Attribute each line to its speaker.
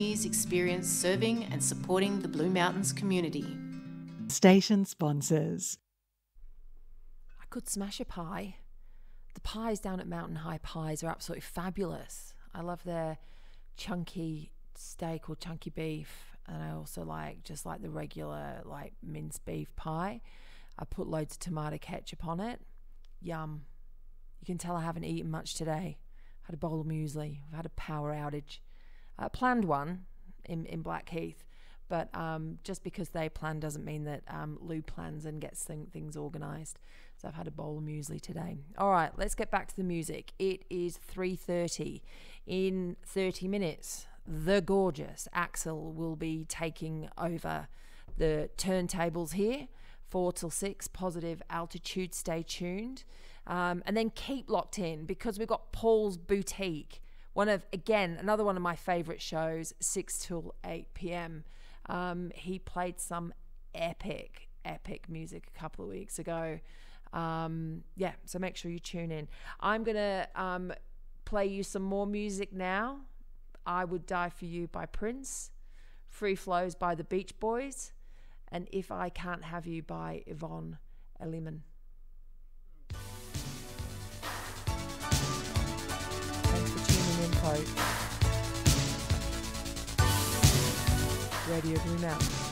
Speaker 1: years experience serving and supporting the Blue Mountains community.
Speaker 2: Station sponsors.
Speaker 3: I could smash a pie. The pies down at Mountain High Pies are absolutely fabulous. I love their chunky steak or chunky beef, and I also like the regular like minced beef pie. I put loads of tomato ketchup on it. Yum. You can tell I haven't eaten much today. Had a bowl of muesli. I've had a power outage. Planned one in Blackheath, but just because they plan doesn't mean that Lou plans and gets things organised. So I've had a bowl of muesli today. All right, let's get back to the music. It is 3:30. In 30 minutes, the gorgeous Axel will be taking over the turntables here. 4 till 6, Positive Altitude. Stay tuned. And then keep locked in because we've got Paul's Boutique. Another one of my favourite shows, 6 till 8 p.m. He played some epic music a couple of weeks ago. So make sure you tune in. I'm going to play you some more music now. I Would Die For You by Prince, Free Flows by the Beach Boys, and If I Can't Have You by Yvonne Elliman. Thanks for tuning in, folks. Radio Blue Mountains.